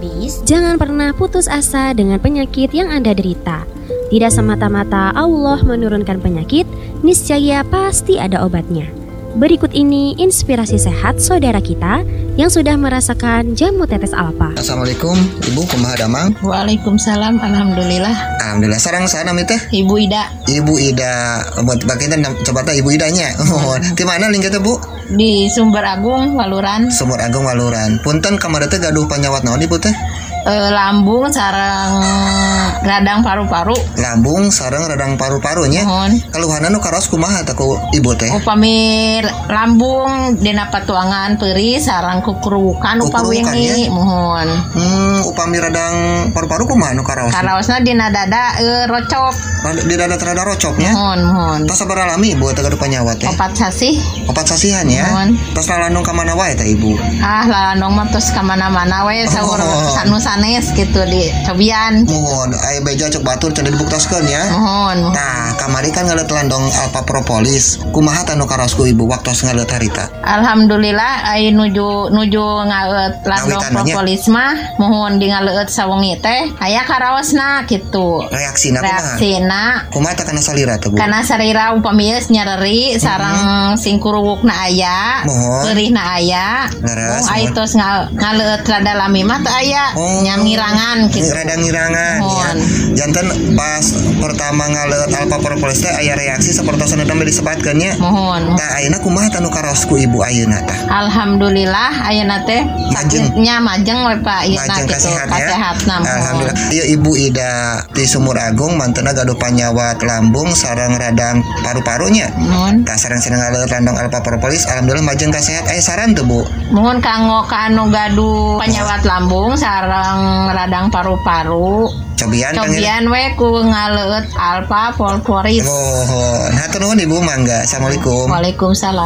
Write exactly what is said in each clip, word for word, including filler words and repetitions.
Radiopis, jangan pernah putus asa dengan penyakit yang Anda derita. Tidak semata-mata Allah menurunkan penyakit, niscaya pasti ada obatnya. Berikut ini inspirasi sehat saudara kita yang sudah merasakan jamu tetes alfa. Assalamualaikum, Ibu kumaha damang? Waalaikumsalam, alhamdulillah. Alhamdulillah. Sarang sana itu? Ibu Ida. Ibu Ida. Buat kita coba ta Ibu Idanya. Oh, di mana link kita, Bu? Di Sumber Agung, Waluran. Sumber Agung, Waluran. Punten kamar teh gaduh panyawat naon Ibu teh? E, lambung sareng radang paru-paru. Lambung sareng radang paru-parunya. Mohon. Kaluhana nu karaos kumaha teh ku Ibu teh? Upami lambung dina patuangan peuri sareng kukurukan upami wingi. Mohon. Hmm, upami radang paru-paru kumaha nu karaos? Karaosna dina dada e, rocop. Di dada rada rocopnya. Mohon, mohon. Tas sabar alami Ibu teh gaduh panyawat teh? Opat sasih. Opat sasihan ya. Mohon. Tas lalandung ka mana wae teh Ibu? Ah, lalandung mah tos ka mana-mana we saur Oh. sanusa sanes gitu di cobian. Mohon, aya beja cok batur can dibuktaskeun ya. Mohon. Nah, kamari kan ngaleut landong alpa propolis. Kumaha tanu karosku Ibu waktos ngaleut harita? Alhamdulillah ai nuju nuju ngaleut landong Ngawitannya. propolis mah mohon di ngaleut sawengi teh aya karaosna kitu. Reaksina kumaha? Reaksina Kumaha teh kana salira teh Bu? kana sarira upami geus nyareri sareng sing kuruwukna aya, Mohon. peurihna aya. Leres, Mung ai mohon. tos nga- ngaleut rada lami mah teu aya. Oh. Nyang ngirangan gitu. Rada ngirangan Mohon. ya. Janten pas pertama ngaleut alpa propolis teh aya reaksi sapertosan dambe disebatkeun nya. Mohon. Tah ayeuna kumaha tanu karosku Ibu ayeuna tah? Alhamdulillah ayeuna teh Majeng. sakitnya majeng we Pak ieu Majeng gitu kasehat ya. kasehatna. mohon. Alhamdulillah. Ieu Ibu Ida di Sumur Agung mantena gaduh panyawat lambung sareng radang paru-parunya. Mohon. Tah sareng-sareng ngaleut landong alpa propolis alhamdulillah majeng kasehat. Aya saran teu Bu? Mohon kanggo ka anu gaduh panyawat lambung sareng radang paru-paru. Cobian panggil. Cobian we ku ngaleut alfa polporis. Mohon. Hatur nuhun Ibu mangga. Assalamualaikum. Waalaikumsalam.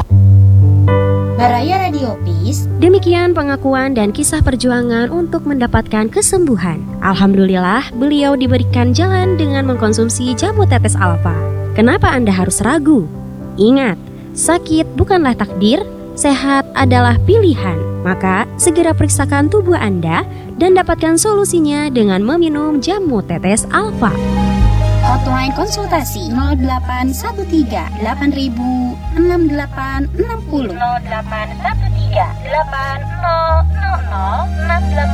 Baraya Radiopis. Demikian pengakuan dan kisah perjuangan untuk mendapatkan kesembuhan. Alhamdulillah, beliau diberikan jalan dengan mengkonsumsi jamu tetes alfa. Kenapa Anda harus ragu? Ingat, sakit bukanlah takdir, sehat adalah pilihan. Maka, segera periksakan tubuh Anda dan dapatkan solusinya dengan meminum jamu tetes alfa. Hotline konsultasi nol delapan satu tiga delapan ribu enam delapan enam nol. nol delapan satu tiga delapan nol nol nol enam delapan